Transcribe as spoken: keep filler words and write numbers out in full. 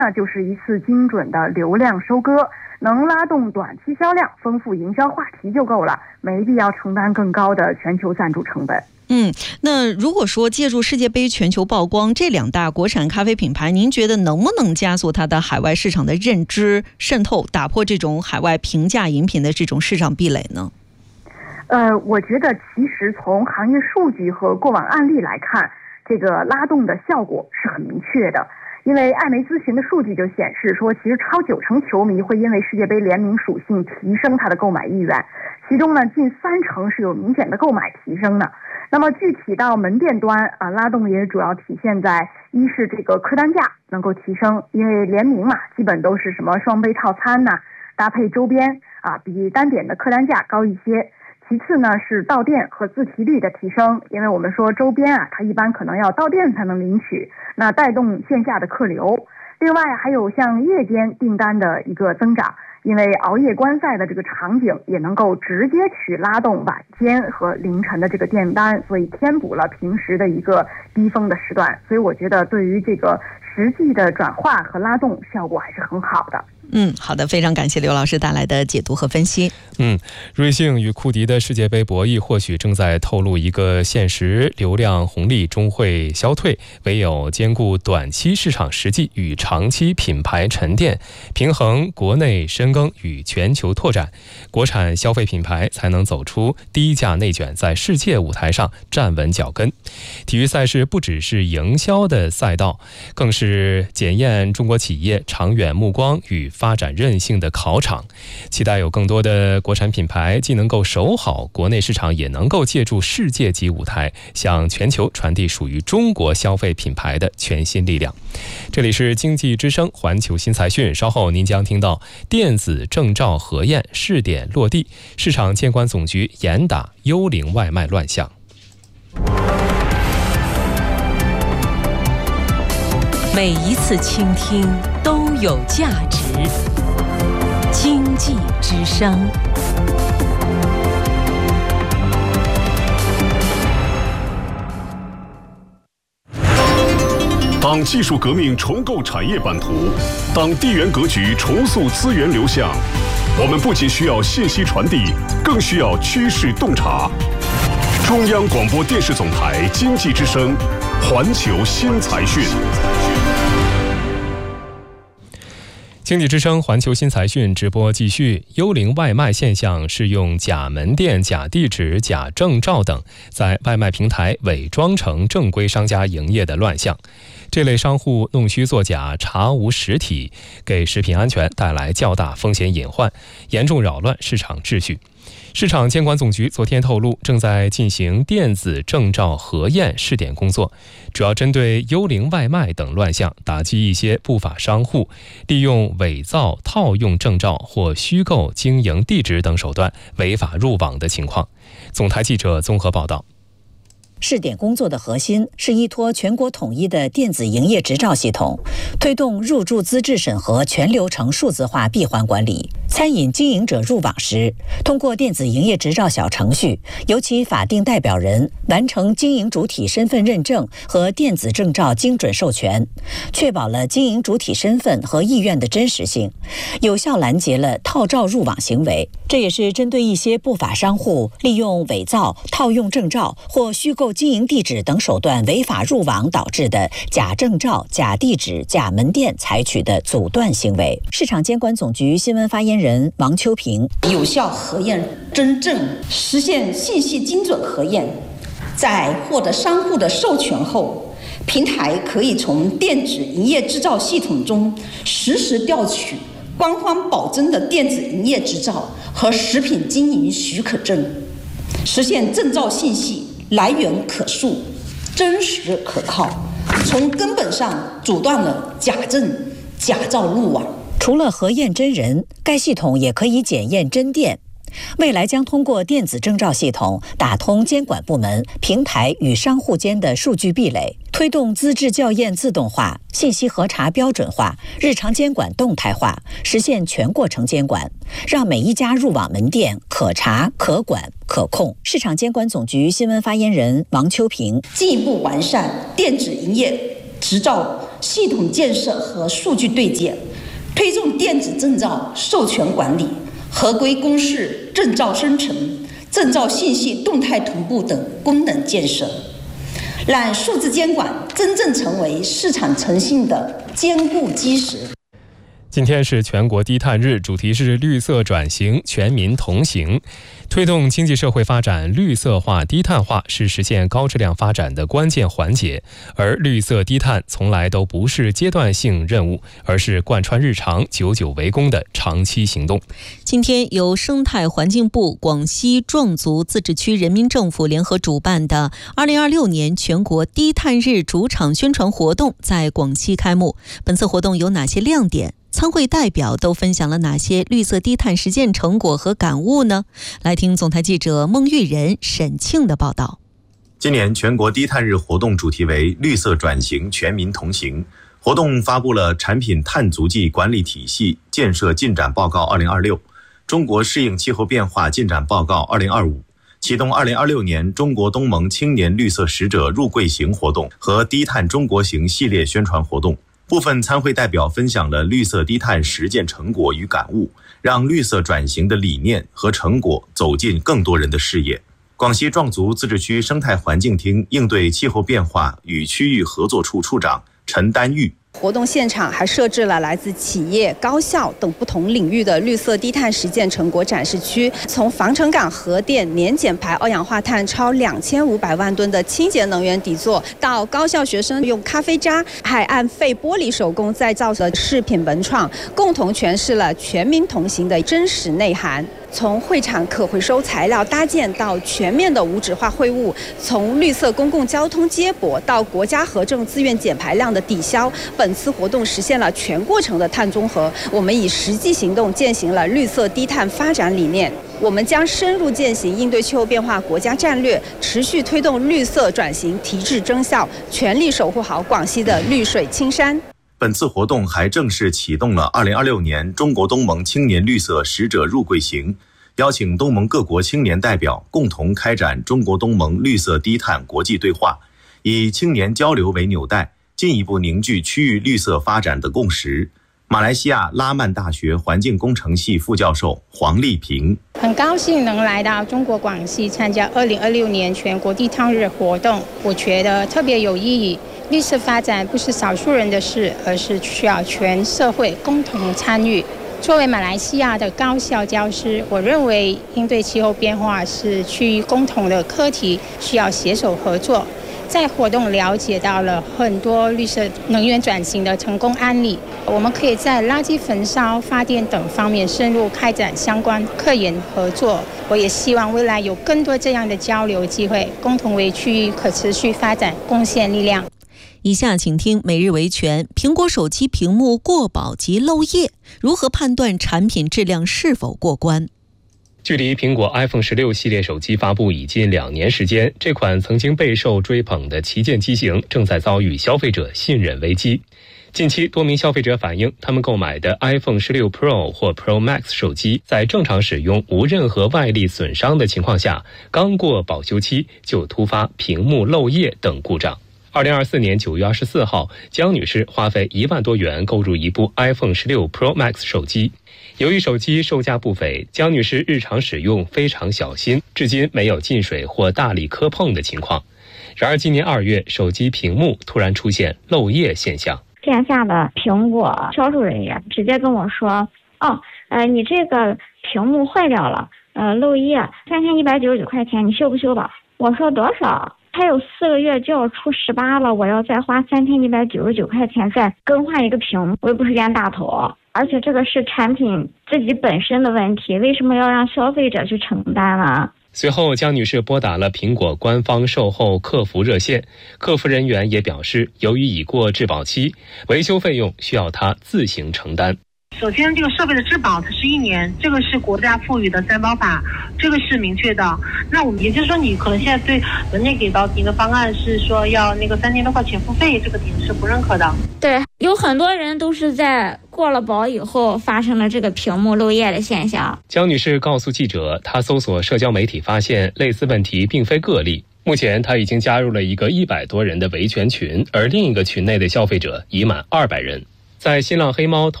那就是一次精准的流量收割，能拉动短期销量，丰富营销话题就够了，没必要承担更高的全球赞助成本。 嗯，那如果说借助世界杯全球曝光，这两大国产咖啡品牌，您觉得能不能加速它的海外市场的认知渗透，打破这种海外平价饮品的这种市场壁垒呢？ 呃，我觉得其实从行业数据和过往案例来看，这个拉动的效果是很明确的。因为艾媒咨询的数据就显示说，其实超九成球迷会因为世界杯联名属性提升他的购买意愿，其中呢近三成是有明显的购买提升的。那么具体到门店端啊，拉动也主要体现在一是这个客单价能够提升，因为联名嘛，基本都是什么双杯套餐呐、啊，搭配周边啊，比单点的客单价高一些。其次呢是到店和自提率的提升，因为我们说周边啊，它一般可能要到店才能领取，那带动线下的客流。另外还有像夜间订单的一个增长，因为熬夜观赛的这个场景也能够直接去拉动晚间和凌晨的这个订单，所以填补了平时的一个低峰的时段。所以我觉得对于这个实际的转化和拉动效果还是很好的。 嗯，好的，非常感谢刘老师带来的解读和分析。 嗯，瑞幸与库迪的世界杯博弈或许正在透露一个现实：流量红利终会消退，唯有兼顾短期市场实际与长期品牌沉淀，平衡国内深耕与全球拓展，国产消费品牌才能走出低价内卷，在世界舞台上站稳脚跟。体育赛事不只是营销的赛道，更是检验中国企业长远目光与发展韧性的考场。期待有更多的国产品牌既能够守好国内市场，也能够借助世界级舞台向全球传递属于中国消费品牌的全新力量。这里是经济之声环球新财讯，稍后您将听到电子证照核验试点落地，市场监管总局严打幽灵外卖乱象。 每一次倾听都有价值。经济之声。 当技术革命重构产业版图，当地缘格局重塑资源流向，我们不仅需要信息传递，更需要趋势洞察。中央广播电视总台经济之声，环球新财讯。 经济之声环球新财讯直播继续。幽灵外卖现象是用假门店、假地址、假证照等在外卖平台伪装成正规商家营业的乱象。这类商户弄虚作假，查无实体，给食品安全带来较大风险隐患，严重扰乱市场秩序。市场监管总局昨天透露，正在进行电子证照核验试点工作，主要针对幽灵外卖等乱象，打击一些不法商户利用伪造、套用证照或虚构经营地址等手段违法入网的情况。总台记者综合报道。 试点工作的核心是依托全国统一的电子营业执照系统，推动入驻资质审核全流程数字化闭环管理。餐饮经营者入网时，通过电子营业执照小程序，由其法定代表人完成经营主体身份认证和电子证照精准授权，确保了经营主体身份和意愿的真实性，有效拦截了套照入网行为。这也是针对一些不法商户利用伪造、套用证照或虚构经营地址等手段违法入网导致的假证照、假地址、假门店采取的阻断行为。市场监管总局新闻发言人王秋平： 有效核验真正实现信息精准核验，在获得商户的授权后，平台可以从电子营业执照系统中实时调取官方保证的电子营业执照和食品经营许可证，实现证照信息来源可溯、真实可靠，从根本上阻断了假证、假照入网。 除了核验真人，该系统也可以检验真店。未来将通过电子证照系统打通监管部门、平台与商户间的数据壁垒，推动资质校验自动化、信息核查标准化、日常监管动态化，实现全过程监管，让每一家入网门店可查、可管、可控。市场监管总局新闻发言人王秋平： 进一步完善电子营业执照系统建设和数据对接，推动电子证照授权管理、合规公示、证照生成、证照信息动态同步等功能建设，让数字监管真正成为市场诚信的坚固基石。 今天是全国低碳日，主题是绿色转型，全民同行。推动经济社会发展绿色化、低碳化是实现高质量发展的关键环节，而绿色低碳从来都不是阶段性任务，而是贯穿日常、久久为功的长期行动。 今天由生态环境部、广西壮族自治区人民政府联合主办的二零二六年全国低碳日主场宣传活动在广西开幕。本次活动有哪些亮点？参会代表都分享了哪些绿色低碳实践成果和感悟呢？来听总台记者孟玉仁、沈庆的报道。 今年全国低碳日活动主题为绿色转型，全民同行。活动发布了产品碳足迹管理体系建设进展报告二零二六、中国适应气候变化进展报告二零二五，启动二零二六年中国东盟青年绿色使者入桂行活动和低碳中国行系列宣传活动。部分参会代表分享了绿色低碳实践成果与感悟，让绿色转型的理念和成果走进更多人的视野。广西壮族自治区生态环境厅应对气候变化与区域合作处处长陈丹玉， 活动现场还设置了来自企业、高校等不同领域的绿色低碳实践成果展示区，从防尘港核电年减排二氧化碳超两千五百万吨的清洁能源底座，到高校学生用咖啡渣、海岸废玻璃手工再造的饰品文创，共同诠释了全民同行的真实内涵。从会场可回收材料搭建到全面的无纸化会务，从绿色公共交通接驳到国家核证自愿减排量的抵消，本次活动实现了全过程的碳中和。我们以实际行动践行了绿色低碳发展理念，我们将深入践行应对气候变化国家战略，持续推动绿色转型提质增效，全力守护好广西的绿水青山。 本次活动还正式启动了二零二六年中国东盟青年绿色使者入桂行，邀请东盟各国青年代表共同开展中国东盟绿色低碳国际对话，以青年交流为纽带，进一步凝聚区域绿色发展的共识。马来西亚拉曼大学环境工程系副教授黄丽萍， 很高兴能来到中国广西参加二零二六年全国低碳日活动，我觉得特别有意义。绿色发展不是少数人的事，而是需要全社会共同参与。作为马来西亚的高校教师，我认为应对气候变化是区域共同的课题，需要携手合作。在活动了解到了很多绿色能源转型的成功案例，我们可以在垃圾焚烧、发电等方面深入开展相关科研合作。我也希望未来有更多这样的交流机会，共同为区域可持续发展贡献力量。 以下请听每日维权。苹果手机屏幕过保及漏液，如何判断产品质量是否过关？ 距离苹果 iPhone 十六系列手机发布已近两年时间，这款曾经备受追捧的旗舰机型正在遭遇消费者信任危机。近期多名消费者反映，他们购买的 iPhone 十六 Pro 或 Pro Max 手机在正常使用无任何外力损伤的情况下，刚过保修期就突发屏幕漏液等故障。二零二四年九月二十四号，江女士花费一万多元购入一部 iPhone 十六 Pro Max 手机。由于手机售价不菲，江女士日常使用非常小心，至今没有进水或大力磕碰的情况。然而今年二月，手机屏幕突然出现漏液现象。 线下的苹果销售人员直接跟我说，哦，呃，你这个屏幕坏掉了，呃，漏液，三千一百九十九块钱，你修不修吧？我说多少？还有四个月就要出十八了，我要再花三千一百九十九块钱再更换一个屏幕，我又不是冤大头，而且这个是产品自己本身的问题，为什么要让消费者去承担呢？ 随后，江女士拨打了苹果官方售后客服热线，客服人员也表示，由于已过质保期，维修费用需要她自行承担。 首先，这个设备的质保它是一年，这个是国家赋予的三包法，这个是明确的。那我们也就是说，你可能现在对人家给到你的方案是说要那个三千多块钱付费，这个点是不认可的。 对，有很多人都是在过了保以后发生了这个屏幕漏液的现象。 江女士告诉记者，她搜索社交媒体发现类似问题并非个例。 目前他已经加入了一个一百多人的维权群，而另一个群内的消费者已满二百人。在新浪黑猫投